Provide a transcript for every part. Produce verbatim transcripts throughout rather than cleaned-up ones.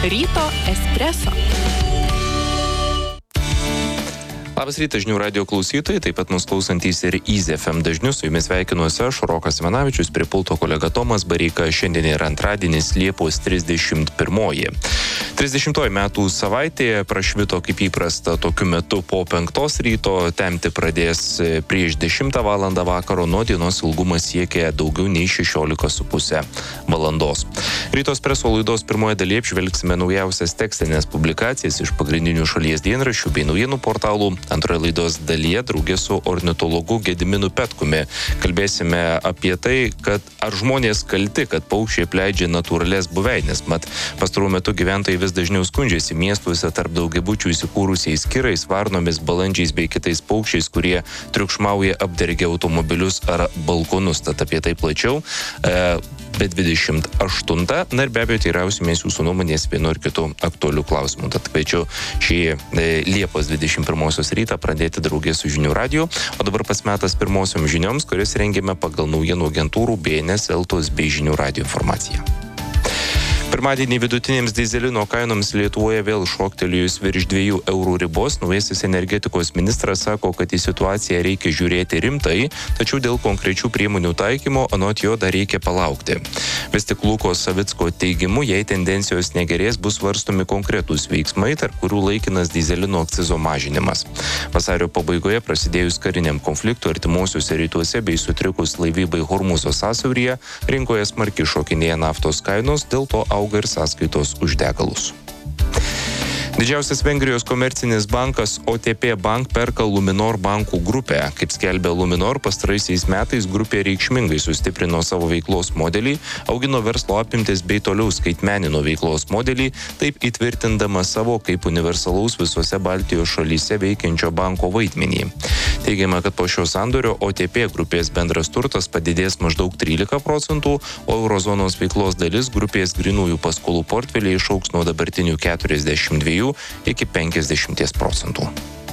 Ryto espreso. Labas rytas žinių radijo klausytojai, taip pat mus klausantys ir Easy F M dažniu, su jumis sveikinuosi aš, Rokas Simanavičius, prie pulto kolega Tomas Bareika. Šiandien yra antradienis, Liepos trisdešimt pirmoji. trisdešimtoji metų savaitė prašvito kaip įprasta tokiu metu po penktos ryto, temti pradės prieš dešimtą valandą vakaro, nuo dienos ilgumas siekia daugiau nei šešiolika su puse valandos. Ryto espreso laidos pirmoje dalyje apžvelgsime naujausias tekstinės publikacijas iš pagrindinių šalies dienraščių bei naujienų portalų. Antroje laidos dalyje draugė su ornitologu Gediminu Petkumi kalbėsime apie tai, kad ar žmonės kalti, kad paukščiai apleidžia natūralias buveinės. Mat, pastaruoju metu gyventojai vis dažniau skundžiasi miestuose tarp daugiabučių įsikūrusiais kirais, varnomis, balandžiais bei kitais paukščiais, kurie triukšmauja, apdergia automobilius ar balkonus. Tad apie tai plačiau. E, be dvidešimt aštuntą. Na ir be abejo, teirausimės jūsų nuomonės vienu ir kitu aktualiu klausimu. Tad kviečiu šį e, Liepos dvidešimt pirmosios rytą pradėti draugė su žinių radiju. O dabar pats metas pirmosiom žinioms, kurias rengėme pagal naujienų agentūrų B N S, Eltos bei žinių radijo informaciją. Pirmadienį vidutinėms dyzelino kainoms Lietuvoje vėl šoktelėjus virš dviejų eurų ribos. Naujasis energetikos ministras sako, kad į situaciją reikia žiūrėti rimtai, tačiau dėl konkrečių priemonių taikymo anot jo dar reikia palaukti. Vis tik Luko Savicko teigimu, jei tendencijos negerės, bus svarstomi konkretūs veiksmai, tarp kurių laikinas dyzelino akcizo mažinimas. Vasario pabaigoje prasidėjus kariniam konfliktui artimuosiuose rytuose bei sutrikus laivybai Hormūzo sąsiauryje, rinkoje smarkiai šokinėja naftos kainos, dėl to auga ir sąskaitos už degalus. Didžiausias Vengrijos komercinis bankas O T P Bank perka Luminor bankų grupę. Kaip skelbia Luminor, pastaraisiais metais grupė reikšmingai sustiprino savo veiklos modelį, augino verslo apimtis bei toliau skaitmenino veiklos modelį, taip įtvirtindama savo kaip universalaus visose Baltijos šalyse veikiančio banko vaidmenį. Teigiama, kad po šio sandorio O T P grupės bendras turtas padidės maždaug trylika procentų, o eurozonos veiklos dalis grupės grynųjų paskolų portfelyje išaugs nuo dabartinių keturiasdešimt dviejų iki penkiasdešimties procentų.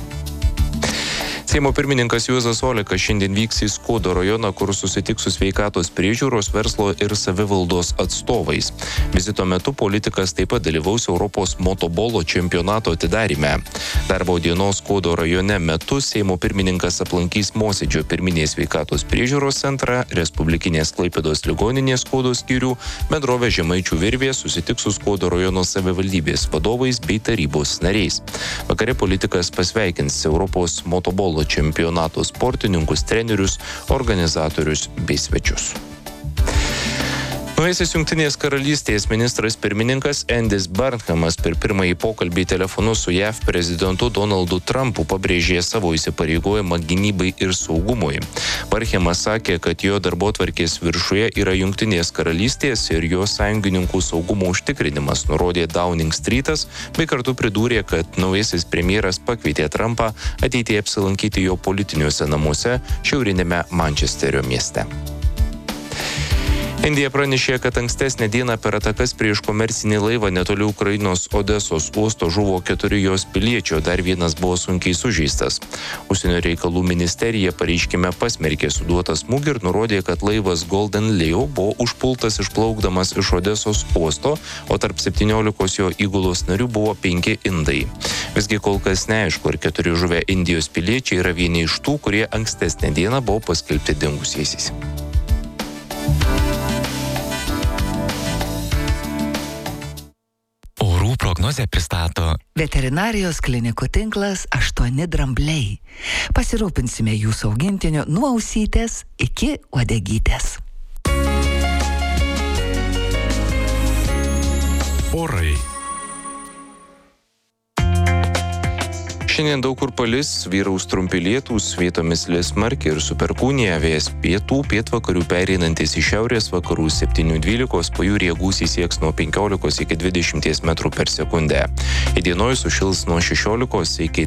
Seimo pirmininkas Juozas Olekas šiandien vyks į Skuodo rajoną, kur susitiks su sveikatos priežiūros, verslo ir savivaldos atstovais. Vizito metu politikas taip pat dalyvaus Europos motobolo čempionato atidaryme. Darbo dienos Skuodo rajone metu Seimo pirmininkas aplankys Mosėdžio pirminės sveikatos priežiūros centrą, Respublikinės Klaipėdos ligoninės Skuodo skyrių, bendrovė Žemaičių virvė susitiks su Skuodo rajono savivaldybės vadovais bei tarybos nariais. Vakare politikas pasveikins Europos motobolo čempionato sportininkus, trenerius, organizatorius bei svečius. Naujasis Jungtinės karalystės ministras pirmininkas Endis Burnhamas per pirmąjį pokalbį telefonu su J A V prezidentu Donaldu Trumpu pabrėžė savo įsipareigojimą gynybai ir saugumui. Burnhamas sakė, kad jo darbotvarkės viršuje yra Jungtinės karalystės ir jos sąjungininkų saugumo užtikrinimas, nurodė Downing Streetas, bei kartu pridūrė, kad naujasis premjeras pakvietė Trumpą ateityje apsilankyti jo politiniuose namuose šiaurinėme Mančesterio mieste. Indija pranešė, kad ankstesnę dieną per atakas prieš komercinį laivą netoli Ukrainos Odesos uosto žuvo keturi jos piliečių, dar vienas buvo sunkiai sužeistas. Užsienio reikalų ministerija pareiškime pasmerkė suduotą smūgį ir nurodė, kad laivas Golden Leo buvo užpultas išplaukdamas iš Odesos uosto, o tarp septyniolikos jo įgulos narių buvo penki indai. Visgi kol kas neaišku, ar keturi žuvę Indijos piliečiai yra vieni iš tų, kurie ankstesnę dieną buvo paskelbti dingusiaisiais. Prognozę pristato Veterinarijos klinikų tinklas aštuoni drambliai. Pasirūpinsime jūsų augintiniu nuo ausytės iki uodegytės. Orai. Šiandien daug kur palis, vyraus trumpi lietūs, vietomis lis smarkiai ir su perkūnija, vėjas pietų, pietvakarių pereinantis į šiaurės vakarų septynių dvylikos, pajūryje gūsiai sieks nuo penkiolikos iki dvidešimties metrų per sekundę. Įdienojus sušils nuo šešiolikos iki